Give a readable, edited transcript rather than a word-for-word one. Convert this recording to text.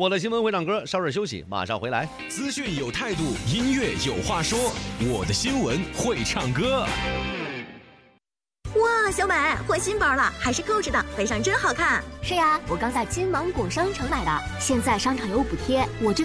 我的新闻会唱歌，稍事休息，马上回来。 资讯有态度，音乐有话说，我的新闻会唱歌。 哇，小美换新包了，还是 Coach 的，背上真好看。 是呀，我刚在金芒果商城买的，现在商场有补贴，我这